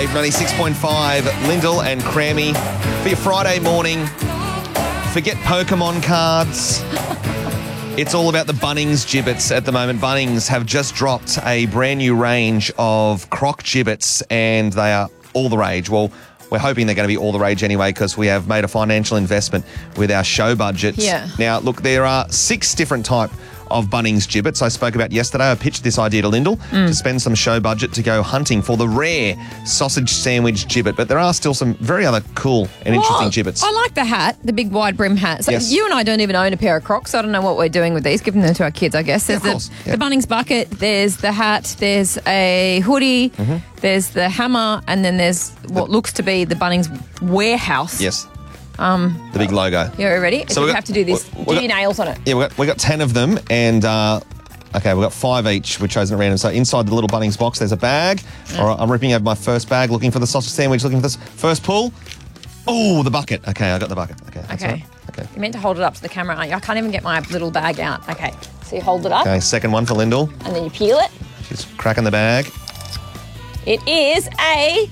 Wave 96.5, Lyndall and Crammy. For your Friday morning, forget Pokemon cards. It's all about the Bunnings gibbets at the moment. Bunnings have just dropped a brand new range of croc gibbets and they are all the rage. Well, we're hoping they're going to be all the rage anyway because we have made a financial investment with our show budget. Yeah. Now, look, there are 6 different type of Bunnings gibbets I spoke about yesterday. I pitched this idea to Lyndall to spend some show budget to go hunting for the rare sausage sandwich gibbet, but there are still some very other cool and interesting gibbets. I like the hat, the big wide brim hat. So Yes. you and I don't even own a pair of Crocs, so I don't know what we're doing with these, giving them to our kids, I guess. There's of course, the Bunnings bucket, there's the hat, there's a hoodie, there's the hammer, and then there's what looks to be the Bunnings warehouse. Yes. The big logo. You're ready? So you we got- have to do this. we Do got- your nails on it. Yeah, we got 10 of them, and okay, we've got 5 each. We've chosen at random. So inside the little Bunnings box, there's a bag. All right, I'm ripping over my first bag, looking for the sausage sandwich, looking for this first pull. Oh, the bucket. Okay, I got the bucket. Okay. That's all Okay. right. Okay. You meant to hold it up to the camera, aren't you? I can't even get my little bag out. Okay. So you hold it up, Okay, second one for Lyndall. and then you peel it. She's cracking the bag. It is a...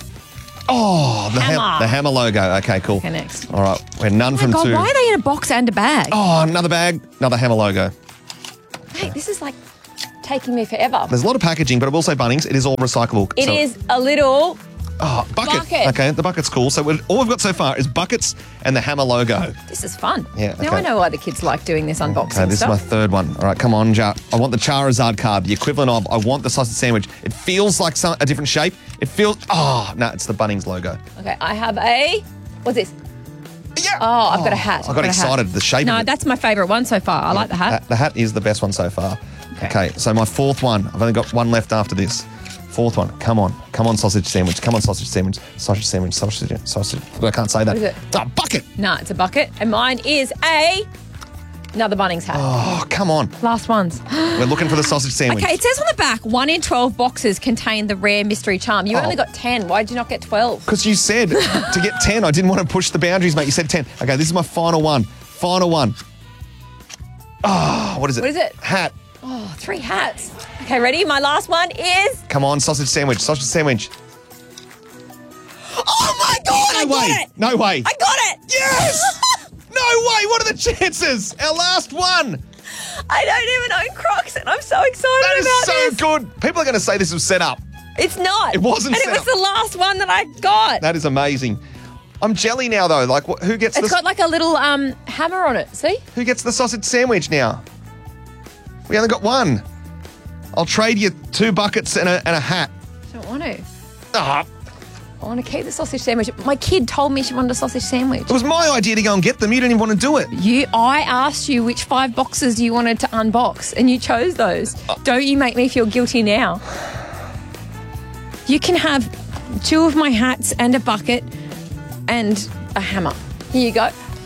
Oh, Hammer. the hammer logo. Okay, cool. Okay, next. All right, we're none from God, 2. why are they in a box and a bag? Oh, another bag, another hammer logo. Hey, this is like taking me forever. There's a lot of packaging, but I will say Bunnings, it is all recyclable. It So- is a little... Oh, bucket. Bucket. Okay, the bucket's cool. So all we've got so far is buckets and the hammer logo. This is fun. Yeah, Now okay. I know why the kids like doing this unboxing Okay, this stuff. is my third one. All right, come on, I want the Charizard card, the equivalent of I want the sausage sandwich. It feels like a different shape. It feels... Oh, no, it's the Bunnings logo. Okay, I have a... What's this? Yeah. Oh, I've got a hat. I got excited. The shape No, of it. that's my favourite one so far. I like the hat. The hat is the best one so far. Okay, so my fourth one. I've only got one left after this. Fourth one. Come on, sausage sandwich. Come on, sausage sandwich. Sausage sandwich. Sausage. I can't say that. What is it? Oh, bucket. No, it's a bucket. And mine is another Bunnings hat. Oh, come on. Last ones. We're looking for the sausage sandwich. Okay, it says on the back, 1 in 12 boxes contain the rare mystery charm. You only got 10. Why did you not get 12? Because you said to get 10. I didn't want to push the boundaries, mate. You said 10. Okay, this is my final one. Final one. Oh, what is it? What is it? Hat. Oh, 3 hats. Okay, ready? My last one is... Come on, sausage sandwich. Sausage sandwich. Oh, my God! I got it! No way. I got it! Yes! No way! What are the chances? Our last one. I don't even own Crocs and I'm so excited That is about so this. good. People are going to say this was set up. It's not. It wasn't And set it was up. the last one that I got. That is amazing. I'm jelly now, though. Like, who gets It's the got like a little hammer on it. See? who gets the sausage sandwich now? We only got one. I'll trade you 2 buckets and a hat. I don't want to. Ah, I want to keep the sausage sandwich. My kid told me she wanted a sausage sandwich. it was my idea to go and get them. You didn't even want to do it. I asked you which 5 boxes you wanted to unbox, and you chose those. Don't you make me feel guilty now. You can have 2 of my hats and a bucket and a hammer. Here you go.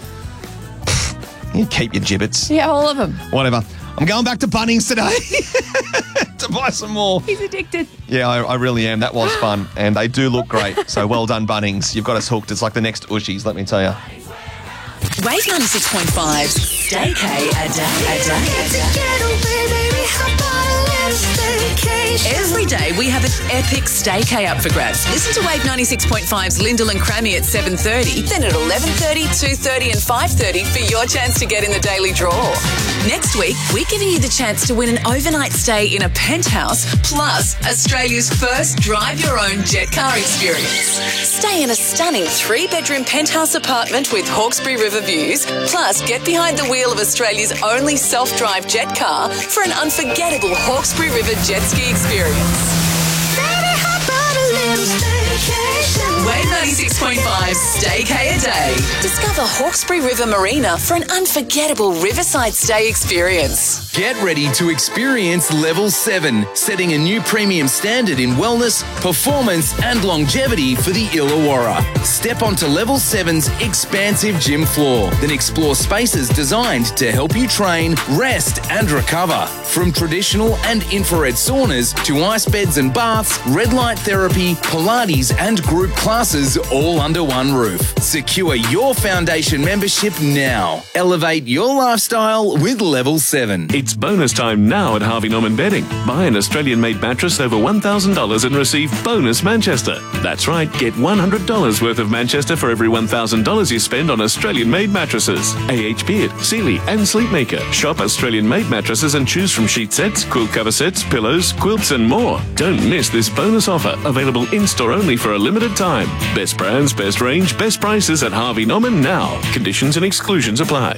You keep your gibbets. You have all of them. Whatever. I'm going back to Bunnings today to buy some more. He's addicted. Yeah, I really am. That was fun. And they do look great. So well done, Bunnings. You've got us hooked. It's like the next Ushies, let me tell you. Wave 96.5, Stay K a day. Every day we have an epic Stay K up for grabs. Listen to Wave 96.5's Lyndall and Crammy at 7:30, then at 11:30, 2:30 and 5:30 for your chance to get in the daily draw. Next week, we're giving you the chance to win an overnight stay in a penthouse, plus Australia's first drive-your-own jet car experience. Stay in a stunning 3-bedroom penthouse apartment with Hawkesbury River views, plus get behind the wheel of Australia's only self-drive jet car for an unforgettable Hawkesbury River jet ski experience. Wave 96.5 Stay K a day. Discover Hawkesbury River Marina for an unforgettable riverside stay experience. Get ready to experience Level 7, setting a new premium standard in wellness, performance and longevity for the Illawarra. Step onto Level 7's expansive gym floor, then explore spaces designed to help you train, rest and recover. From traditional and infrared saunas to ice beds and baths, red light therapy, Pilates and group classes all under one one roof. Secure your foundation membership now. Elevate your lifestyle with Level 7. It's bonus time now at Harvey Norman Bedding. Buy an Australian-made mattress over $1,000 and receive bonus Manchester. That's right, get $100 worth of Manchester for every $1,000 you spend on Australian-made mattresses. AH Beard, Sealy and Sleepmaker. Shop Australian-made mattresses and choose from sheet sets, quilt cover sets, pillows, quilts and more. Don't miss this bonus offer, available in-store only for a limited time. Best brands, best range, best prices at Harvey Norman now. Conditions and exclusions apply.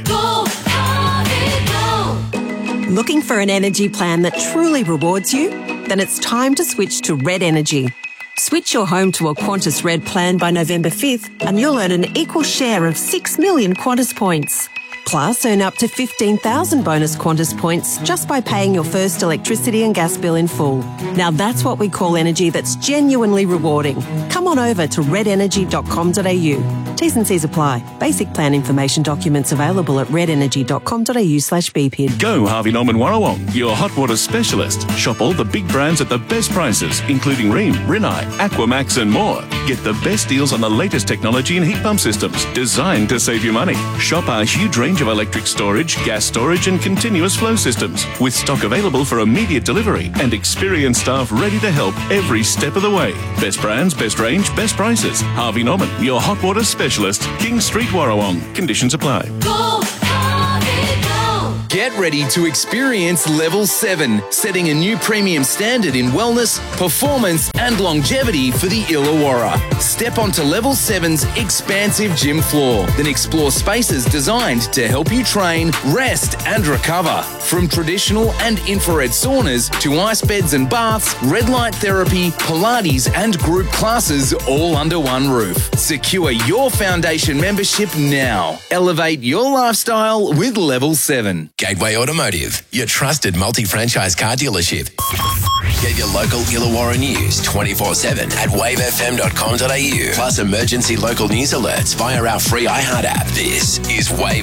Looking for an energy plan that truly rewards you? Then it's time to switch to Red Energy. Switch your home to a Qantas Red plan by November 5th and you'll earn an equal share of 6 million Qantas points. Plus, earn up to 15,000 bonus Qantas points just by paying your first electricity and gas bill in full. Now that's what we call energy that's genuinely rewarding. Come on over to redenergy.com.au. T's and C's apply. Basic plan information documents available at redenergy.com.au/BPID. Go Harvey Norman Warrawong, your hot water specialist. Shop all the big brands at the best prices, including Rheem, Rinnai, Aquamax and more. Get the best deals on the latest technology and heat pump systems designed to save you money. Shop our huge range of electric storage, gas storage and continuous flow systems with stock available for immediate delivery and experienced staff ready to help every step of the way. Best brands, best range, best prices. Harvey Norman, your hot water specialist. King Street, Warrawong. Conditions apply. Get ready to experience Level 7, setting a new premium standard in wellness, performance and longevity for the Illawarra. Step onto Level 7's expansive gym floor, then explore spaces designed to help you train, rest and recover. From traditional and infrared saunas to ice beds and baths, red light therapy, Pilates and group classes all under one roof. Secure your foundation membership now. Elevate your lifestyle with Level 7. Gateway Automotive, your trusted multi-franchise car dealership. Get your local Illawarra news 24/7 at wavefm.com.au. Plus emergency local news alerts via our free iHeart app. This is Wave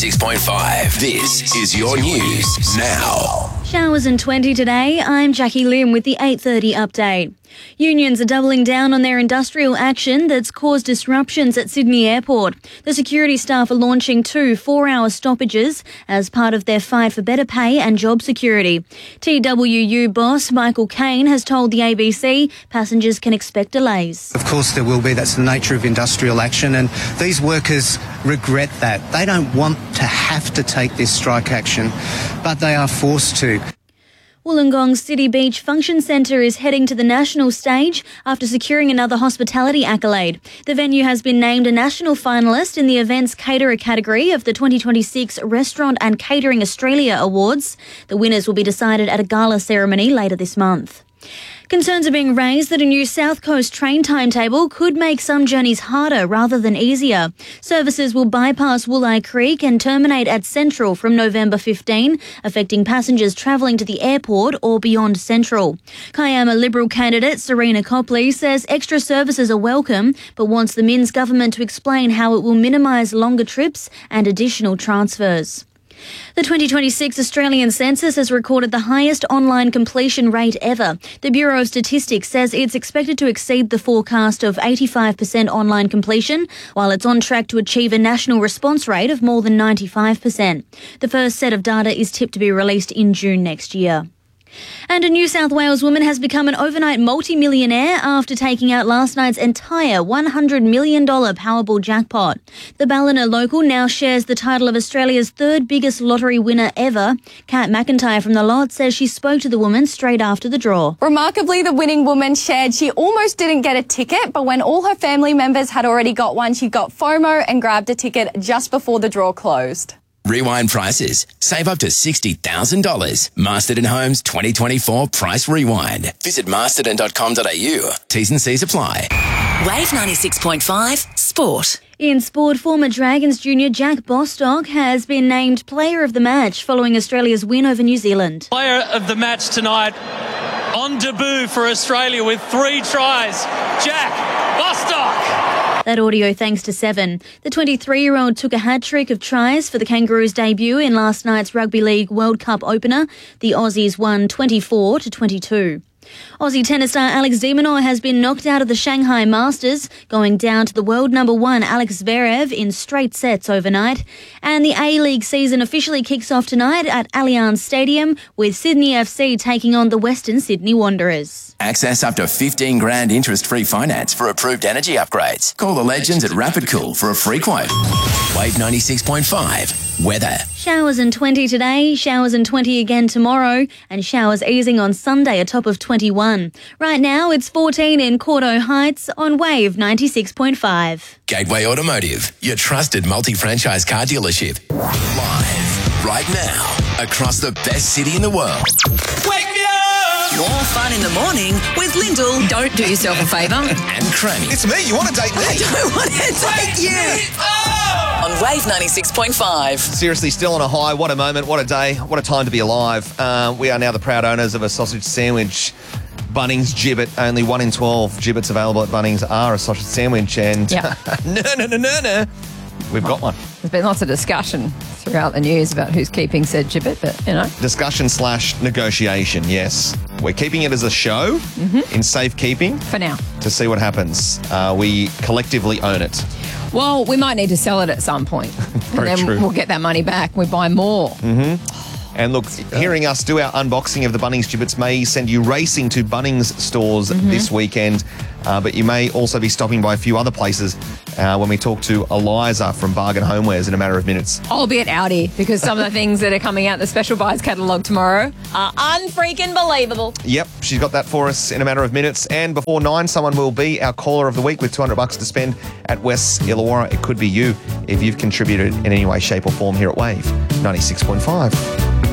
96.5. This is your news now. Showers and 20 today. I'm Jackie Lim with the 8:30 update. Unions are doubling down on their industrial action that's caused disruptions at Sydney Airport. The security staff are launching 2 4-hour stoppages as part of their fight for better pay and job security. TWU boss Michael Caine has told the ABC passengers can expect delays. Of course there will be. That's the nature of industrial action, and these workers regret that. They don't want to have to take this strike action, but they are forced to. Wollongong's City Beach Function Centre is heading to the national stage after securing another hospitality accolade. The venue has been named a national finalist in the events caterer category of the 2026 Restaurant and Catering Australia Awards. The winners will be decided at a gala ceremony later this month. Concerns are being raised that a new South Coast train timetable could make some journeys harder rather than easier. Services will bypass Woolai Creek and terminate at Central from November 15, affecting passengers travelling to the airport or beyond Central. Kiama Liberal candidate Serena Copley says extra services are welcome, but wants the Minns government to explain how it will minimise longer trips and additional transfers. The 2026 Australian census has recorded the highest online completion rate ever. The Bureau of Statistics says it's expected to exceed the forecast of 85% online completion, while it's on track to achieve a national response rate of more than 95%. The first set of data is tipped to be released in June next year. And a New South Wales woman has become an overnight multi-millionaire after taking out last night's entire $100 million Powerball jackpot. The Ballina local now shares the title of Australia's third biggest lottery winner ever. Kat McIntyre from The Lot says she spoke to the woman straight after the draw. Remarkably, the winning woman shared she almost didn't get a ticket, but when all her family members had already got one, she got FOMO and grabbed a ticket just before the draw closed. Rewind prices. Save up to $60,000. Masterton Homes 2024 Price Rewind. Visit masterton.com.au. T's and C's apply. Wave 96.5 Sport. In sport, former Dragons junior Jack Bostock has been named Player of the Match following Australia's win over New Zealand. Player of the match tonight on debut for Australia with 3 tries, Jack Bostock. That audio thanks to 7. The 23-year-old took a hat-trick of tries for the Kangaroos' debut in last night's Rugby League World Cup opener. The Aussies won 24-22. Aussie tennis star Alex de Minaur has been knocked out of the Shanghai Masters, going down to the world number 1 Alex Zverev in straight sets overnight. And the A-League season officially kicks off tonight at Allianz Stadium, with Sydney FC taking on the Western Sydney Wanderers. Access up to 15 grand interest-free finance for approved energy upgrades. Call the legends at Rapid Cool for a free quote. Wave 96.5. Weather. Showers and 20 today, showers and 20 again tomorrow, and showers easing on Sunday, a top of 21. Right now, it's 14 in Cordo Heights on Wave 96.5. Gateway Automotive, your trusted multi-franchise car dealership. Live, right now, across the best city in the world. Wake me up! More fun in the morning with Lyndall. Don't do yourself a favour. And Crammy. It's me. You want to date me? I don't want to date you. On Wave 96.5. Seriously, still on a high. What a moment. What a day. What a time to be alive. We are now the proud owners of a sausage sandwich. Bunnings Gibbet. Only 1 in 12 Gibbets available at Bunnings are a sausage sandwich. And Yeah. no. We've got one. There's been lots of discussion throughout the news about who's keeping said gibbet, but, you know. Discussion/negotiation, yes. We're keeping it as a show in safekeeping For now. to see what happens. We collectively own it. Well, we might need to sell it at some point. Very and then true. we'll get that money back. We buy more. And look, hearing us do our unboxing of the Bunnings Gibbets may send you racing to Bunnings stores this weekend, but you may also be stopping by a few other places when we talk to Eliza from Bargain Homewares in a matter of minutes. I'll be at Audi because some of the things that are coming out in the special buys catalogue tomorrow are unfreaking believable. Yep, she's got that for us in a matter of minutes. And before 9, someone will be our caller of the week with $200 to spend at West Illawarra. It could be you if you've contributed in any way, shape or form here at Wave 96.5.